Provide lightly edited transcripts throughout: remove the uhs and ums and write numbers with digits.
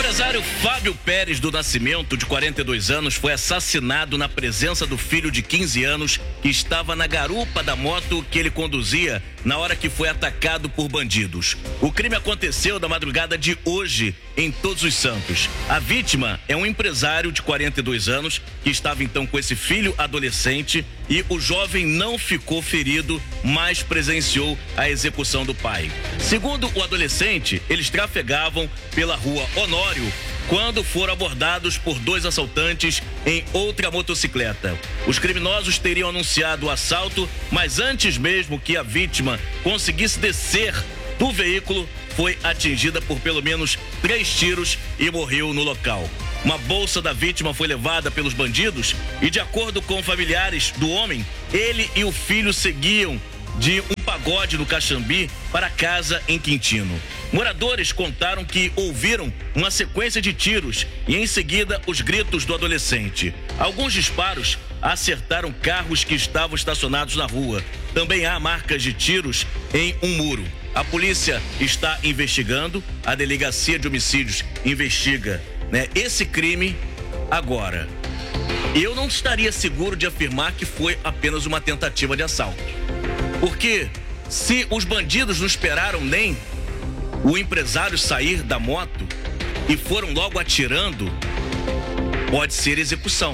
empresário Fábio Pérez do Nascimento, de 42 anos, foi assassinado na presença do filho de 15 anos que estava na garupa da moto que ele conduzia na hora que foi atacado por bandidos. O crime aconteceu na madrugada de hoje em Todos os Santos. A vítima é um empresário de 42 anos que estava então com esse filho adolescente e o jovem não ficou ferido, mas presenciou a execução do pai. Segundo o adolescente, eles trafegavam pela rua Honório quando foram abordados por dois assaltantes em outra motocicleta. Os criminosos teriam anunciado o assalto, mas antes mesmo que a vítima conseguisse descer do veículo, foi atingida por pelo menos 3 tiros e morreu no local. Uma bolsa da vítima foi levada pelos bandidos e, de acordo com familiares do homem, ele e o filho seguiam de um pagode no Caxambi para casa em Quintino. Moradores contaram que ouviram uma sequência de tiros e em seguida os gritos do adolescente. Alguns disparos acertaram carros que estavam estacionados na rua. Também há marcas de tiros em um muro. A polícia está investigando, a Delegacia de Homicídios investiga, esse crime agora. Eu não estaria seguro de afirmar que foi apenas uma tentativa de assalto. Porque se os bandidos não esperaram nem o empresário sair da moto e foram logo atirando, pode ser execução.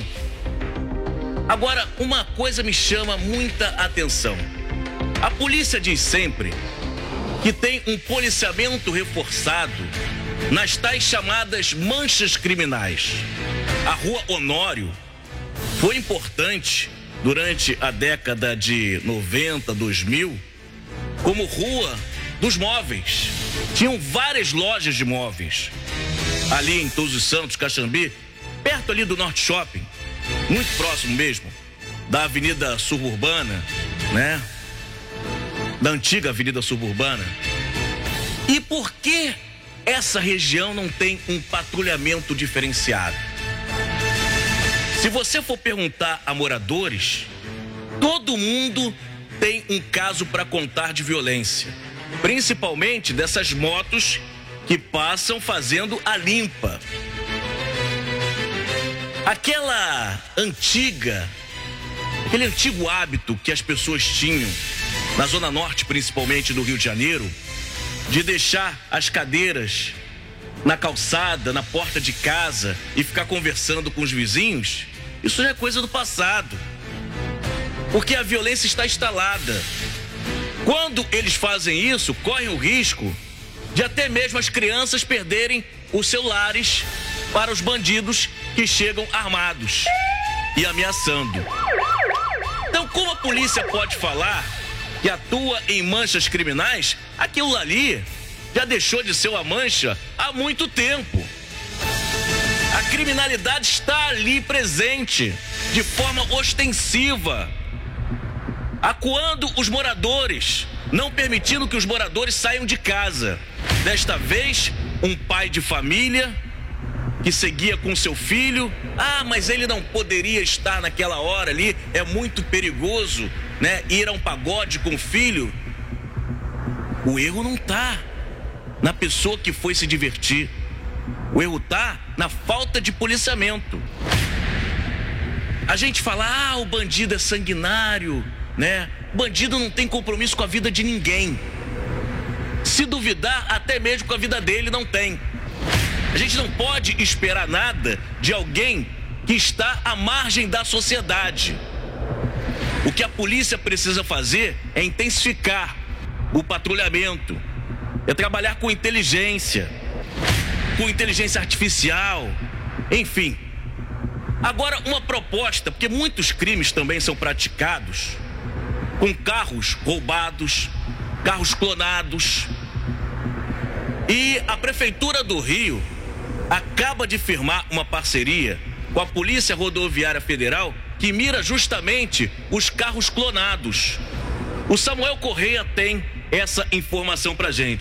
Agora, uma coisa me chama muita atenção. A polícia diz sempre que tem um policiamento reforçado nas tais chamadas manchas criminais. A rua Honório foi importante durante a década de 90, 2000, como rua dos móveis. Tinham várias lojas de móveis. Ali em Todos os Santos, Caxambi, perto ali do Norte Shopping, muito próximo mesmo da Avenida Suburbana, da antiga Avenida Suburbana. E por que essa região não tem um patrulhamento diferenciado? Se você for perguntar a moradores, todo mundo tem um caso para contar de violência, principalmente dessas motos que passam fazendo a limpa. Aquele antigo hábito que as pessoas tinham, na Zona Norte principalmente do Rio de Janeiro, de deixar as cadeiras na calçada, na porta de casa e ficar conversando com os vizinhos, isso já é coisa do passado. Porque a violência está instalada. Quando eles fazem isso, correm o risco de até mesmo as crianças perderem os celulares para os bandidos que chegam armados e ameaçando. Então, como a polícia pode falar que atua em manchas criminais, aquilo ali já deixou de ser uma mancha há muito tempo. A criminalidade está ali presente, de forma ostensiva, acuando os moradores, não permitindo que os moradores saiam de casa. Desta vez, um pai de família que seguia com seu filho. Mas ele não poderia estar naquela hora ali, é muito perigoso, ir a um pagode com o filho. O erro não está na pessoa que foi se divertir. O erro está na falta de policiamento. A gente fala, o bandido é sanguinário, O bandido não tem compromisso com a vida de ninguém. Se duvidar, até mesmo com a vida dele não tem. A gente não pode esperar nada de alguém que está à margem da sociedade. O que a polícia precisa fazer é intensificar o patrulhamento, é trabalhar com inteligência artificial, enfim. Agora, uma proposta, porque muitos crimes também são praticados com carros roubados, carros clonados. E a Prefeitura do Rio acaba de firmar uma parceria com a Polícia Rodoviária Federal que mira justamente os carros clonados. O Samuel Correia tem essa informação pra gente.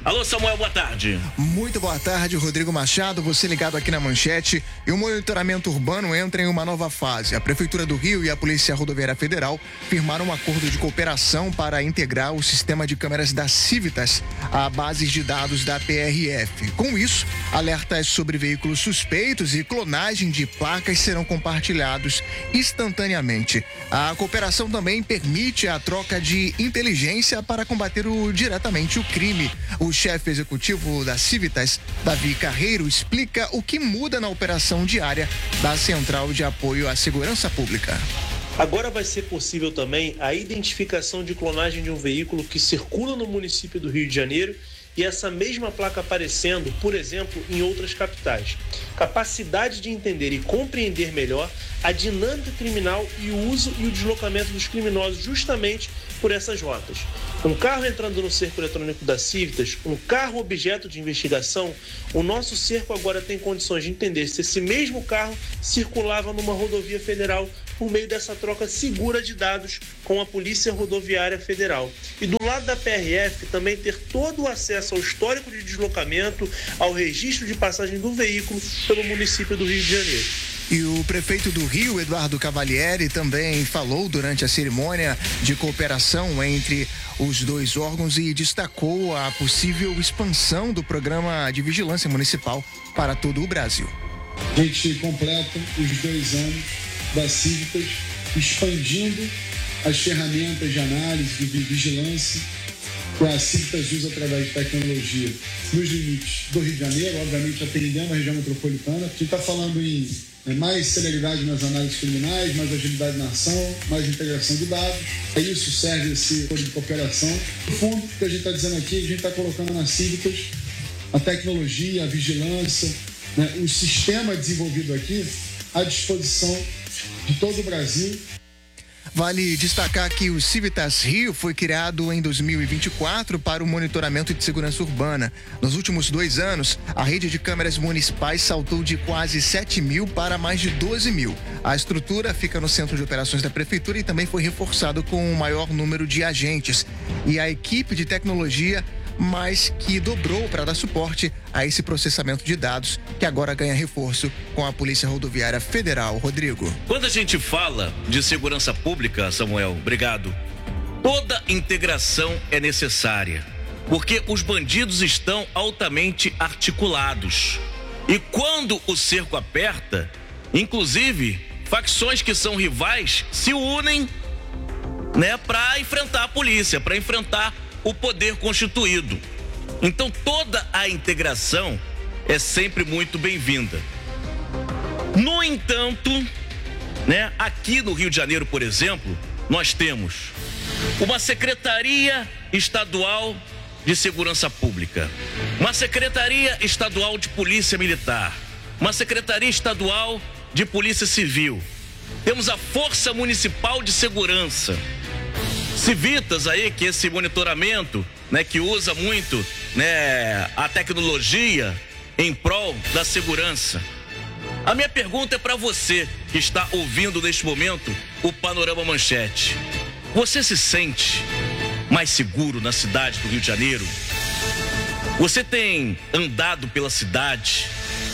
Alô, Samuel, boa tarde. Muito boa tarde, Rodrigo Machado, você ligado aqui na Manchete. E o monitoramento urbano entra em uma nova fase. A Prefeitura do Rio e a Polícia Rodoviária Federal firmaram um acordo de cooperação para integrar o sistema de câmeras da Civitas a bases de dados da PRF. Com isso, alertas sobre veículos suspeitos e clonagem de placas serão compartilhados instantaneamente. A cooperação também permite a troca de inteligência para combater diretamente o crime. O chefe executivo da Civitas, Davi Carreiro, explica o que muda na operação diária da Central de Apoio à Segurança Pública. Agora vai ser possível também a identificação de clonagem de um veículo que circula no município do Rio de Janeiro e essa mesma placa aparecendo, por exemplo, em outras capitais. Capacidade de entender e compreender melhor a dinâmica criminal e o uso e o deslocamento dos criminosos justamente por essas rotas. Um carro entrando no cerco eletrônico da Civitas, um carro objeto de investigação, o nosso cerco agora tem condições de entender se esse mesmo carro circulava numa rodovia federal por meio dessa troca segura de dados com a Polícia Rodoviária Federal. E do lado da PRF também ter todo o acesso ao histórico de deslocamento, ao registro de passagem do veículo pelo município do Rio de Janeiro. E o prefeito do Rio, Eduardo Cavalieri, também falou durante a cerimônia de cooperação entre os dois órgãos e destacou a possível expansão do programa de vigilância municipal para todo o Brasil. A gente completa os 2 anos da Civitas, expandindo as ferramentas de análise, de vigilância que a Civitas usa através de tecnologia nos limites do Rio de Janeiro, obviamente atendendo a região metropolitana. A gente está falando em mais celeridade nas análises criminais, mais agilidade na ação, mais integração de dados. É isso serve esse acordo de cooperação. No fundo, o que a gente está dizendo aqui, a gente está colocando na Civitas a tecnologia, a vigilância, o sistema desenvolvido aqui à disposição de todo o Brasil. Vale destacar que o Civitas Rio foi criado em 2024 para o monitoramento de segurança urbana. Nos últimos 2 anos, a rede de câmeras municipais saltou de quase 7 mil para mais de 12 mil. A estrutura fica no centro de operações da Prefeitura e também foi reforçado com um maior número de agentes. E a equipe de tecnologia mas que dobrou para dar suporte a esse processamento de dados, que agora ganha reforço com a Polícia Rodoviária Federal. Rodrigo. Quando a gente fala de segurança pública, Samuel, obrigado, toda integração é necessária, porque os bandidos estão altamente articulados. E quando o cerco aperta, inclusive, facções que são rivais se unem, para enfrentar a polícia, para enfrentar o poder constituído. Então toda a integração é sempre muito bem-vinda. No entanto, aqui no Rio de Janeiro, por exemplo, nós temos uma Secretaria Estadual de Segurança Pública, uma Secretaria Estadual de Polícia Militar, uma Secretaria Estadual de Polícia Civil, temos a Força Municipal de Segurança, Civitas aí, que esse monitoramento, que usa muito, a tecnologia em prol da segurança. A minha pergunta é para você que está ouvindo neste momento o Panorama Manchete. Você se sente mais seguro na cidade do Rio de Janeiro? Você tem andado pela cidade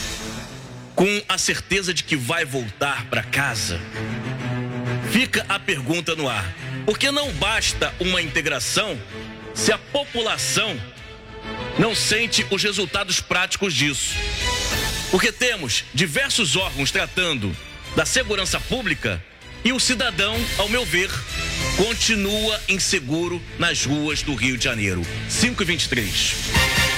com a certeza de que vai voltar para casa? Fica a pergunta no ar. Porque não basta uma integração se a população não sente os resultados práticos disso. Porque temos diversos órgãos tratando da segurança pública e o cidadão, ao meu ver, continua inseguro nas ruas do Rio de Janeiro. 5h23.